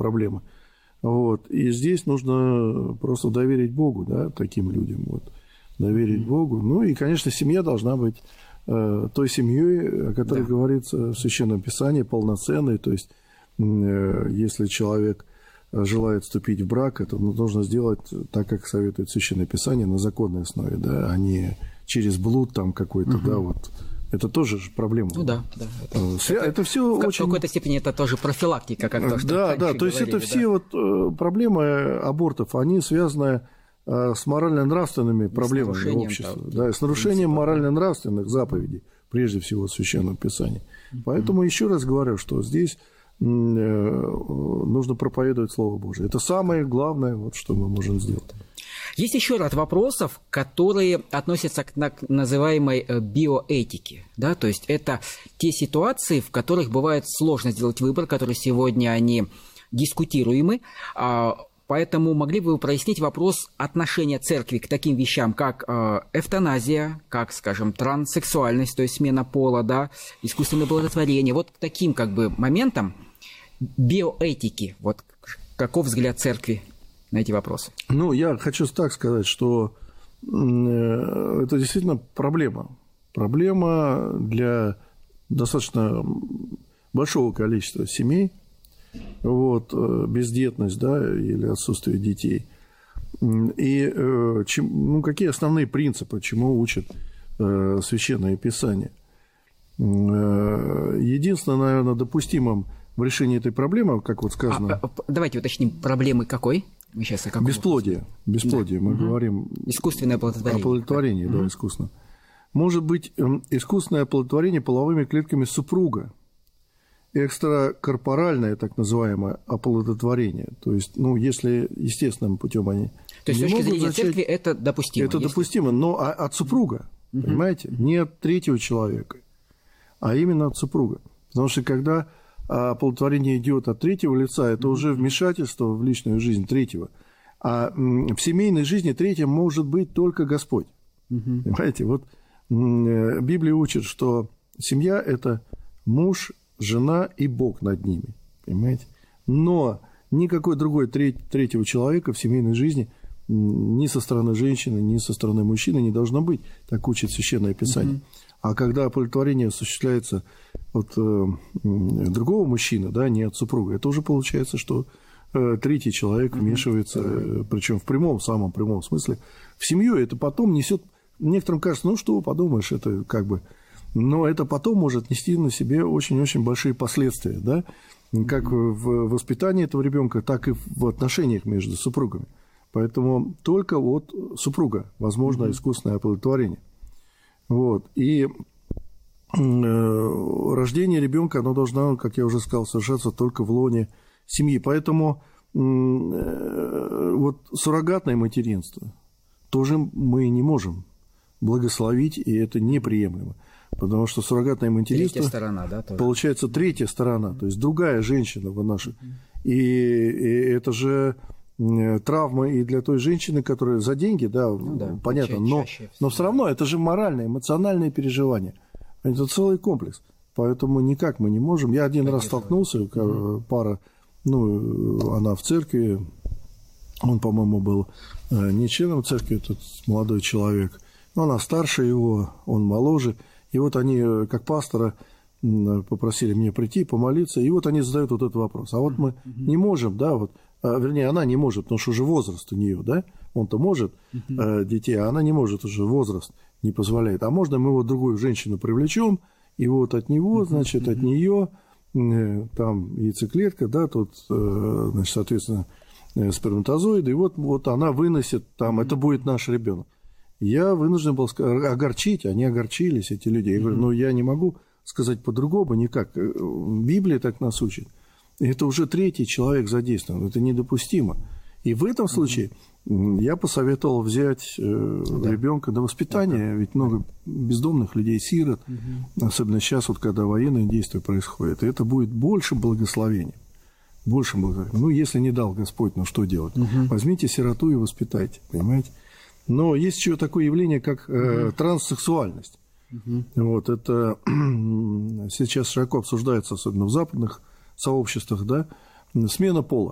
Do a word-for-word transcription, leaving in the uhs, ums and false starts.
проблемы. Вот. И здесь нужно просто доверить Богу, да, таким людям. Вот. Доверить mm-hmm. Богу. Ну и, конечно, семья должна быть э, той семьей, о которой да. говорится в Священном Писании, полноценной. То есть, э, если человек желает вступить в брак, это нужно сделать так, как советует Священное Писание, на законной основе, да, а не через блуд там какой-то, угу. да, вот. Это тоже проблема. Ну да, да. Это, это, это все в очень... В какой-то степени это тоже профилактика, как то, что Да, да, то говорили, есть это да? все вот проблемы абортов, они связаны с морально-нравственными проблемами общества, там, да, с нарушением морально-нравственных заповедей, прежде всего, Священного Писания. Угу. Поэтому еще раз говорю, что здесь нужно проповедовать Слово Божие. Это самое главное, вот, что мы можем сделать. Есть еще ряд вопросов, которые относятся к так называемой биоэтике. Да? То есть это те ситуации, в которых бывает сложно сделать выбор, которые сегодня они дискутируемы. Поэтому могли бы вы прояснить вопрос отношения церкви к таким вещам, как эвтаназия, как, скажем, транссексуальность, то есть смена пола, да, искусственное оплодотворение. Вот к таким как бы моментам биоэтики. Вот каков взгляд церкви на эти вопросы? Ну, я хочу так сказать, что это действительно проблема. Проблема для достаточно большого количества семей. Вот, бездетность, да, или отсутствие детей. И чем, ну, какие основные принципы, чему учит э, Священное Писание? Единственное, наверное, допустимым в решении этой проблемы, как вот сказано... А, давайте уточним, проблемы какой? Мы сейчас о каком? Бесплодие. Бесплодие. Да. Мы угу. говорим... Искусственное оплодотворение. Оплодотворение, да, угу. искусственно. Может быть, искусственное оплодотворение половыми клетками супруга. Экстракорпоральное, так называемое, оплодотворение. То есть, ну, если естественным путем они... То есть, с точки зрения зачать, церкви это допустимо? Это если... допустимо, но от супруга, угу. понимаете? Не от третьего человека, а именно от супруга. Потому что, когда оплодотворение идет от третьего лица, это угу. уже вмешательство в личную жизнь третьего. А в семейной жизни третьим может быть только Господь. Угу. Понимаете? Вот Библия учит, что семья – это муж, жена и Бог над ними, понимаете? Но никакой другой треть, третьего человека в семейной жизни ни со стороны женщины, ни со стороны мужчины не должно быть, так учит Священное Писание. Mm-hmm. А когда оплодотворение осуществляется от э, другого мужчины, да, не от супруга, это уже получается, что э, третий человек вмешивается, mm-hmm. э, причем в прямом, самом прямом смысле, в семью. Это потом несет, некоторым кажется, ну что подумаешь, это как бы... Но это потом может нести на себе очень-очень большие последствия, да, как в воспитании этого ребенка, так и в отношениях между супругами. Поэтому только от супруга возможно искусственное оплодотворение. Вот. И рождение ребенка, оно должно, как я уже сказал, совершаться только в лоне семьи. Поэтому вот суррогатное материнство тоже мы не можем благословить, и это неприемлемо. Потому что суррогатное материнство, третья сторона, да, тоже. Получается третья сторона, mm-hmm. то есть другая женщина в нашей. Mm-hmm. И, и это же травма и для той женщины, которая за деньги, да, ну, да понятно, чаще, но, чаще но все равно это же моральное, эмоциональное переживание. Это целый комплекс. Поэтому никак мы не можем. Я один так раз столкнулся, mm-hmm. пара, ну, она в церкви, он, по-моему, был не членом церкви, этот молодой человек, но она старше его, он моложе. И вот они, как пастора, попросили меня прийти, помолиться, и вот они задают вот этот вопрос. А вот мы не можем, да, вот, вернее, она не может, потому что уже возраст у нее, да, он-то может uh-huh. детей, а она не может уже, возраст не позволяет. А можно мы вот другую женщину привлечем, и вот от него, значит, uh-huh. от нее там яйцеклетка, да, тут, значит, соответственно, сперматозоиды, и вот, вот она выносит там, это будет наш ребенок. Я вынужден был огорчить, они огорчились, эти люди. Я говорю, ну, я не могу сказать по-другому никак. Библия так нас учит. Это уже третий человек задействован, это недопустимо. И в этом случае я посоветовал взять да. ребенка на воспитание, да. ведь много бездомных людей, сирот, угу. особенно сейчас, вот, когда военные действия происходят, и это будет больше благословения. Больше благословения. Ну, если не дал Господь, ну, что делать? Угу. Возьмите сироту и воспитайте, понимаете? Но есть еще такое явление, как э, транссексуальность. Uh-huh. Вот, это сейчас широко обсуждается, особенно в западных сообществах, да, смена пола.